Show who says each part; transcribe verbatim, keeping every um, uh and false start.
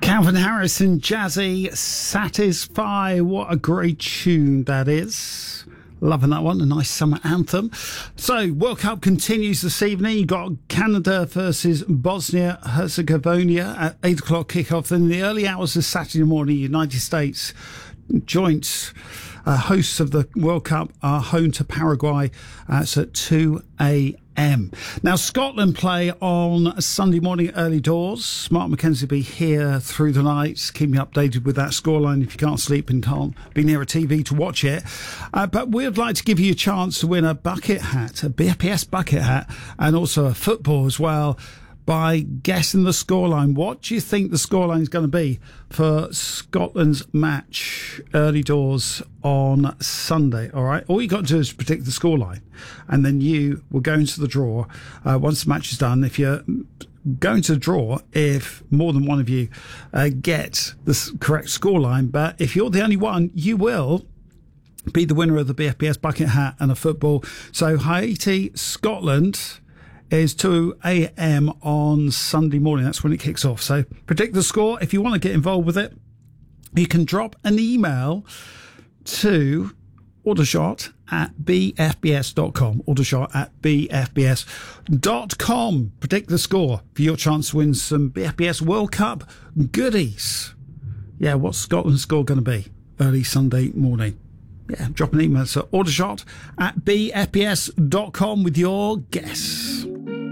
Speaker 1: Calvin Harris and Jazzy, Satisfy. What a great tune that is. Loving that one, a nice summer anthem. So, World Cup continues this evening. You've got Canada versus Bosnia Herzegovina at eight o'clock kickoff. Then in the early hours of Saturday morning, United States joint uh, hosts of the World Cup are home to Paraguay. Uh, it's at two a.m. Now, Scotland play on Sunday morning early doors. Mark McKenzie will be here through the night, keeping you updated with that scoreline if you can't sleep and can't be near a T V to watch it. Uh, but we'd like to give you a chance to win a bucket hat, a B F P S bucket hat, and also a football as well, by guessing the scoreline. What do you think the scoreline is going to be for Scotland's match early doors on Sunday? All right. All you got to do is predict the scoreline, and then you will go into the draw uh, once the match is done. If you're going to the draw, if more than one of you uh, get the correct scoreline, but if you're the only one, you will be the winner of the B F P S bucket hat and a football. So Haiti, Scotland is two a.m. on Sunday morning. That's when it kicks off. So predict the score. If you want to get involved with it, you can drop an email to Aldershot at b f b s dot com. Aldershot at b f b s dot com. Predict the score for your chance to win some B F B S World Cup goodies. Yeah, what's Scotland's score going to be early Sunday morning? Yeah, drop an email to Aldershot at b f b s dot com with your guess.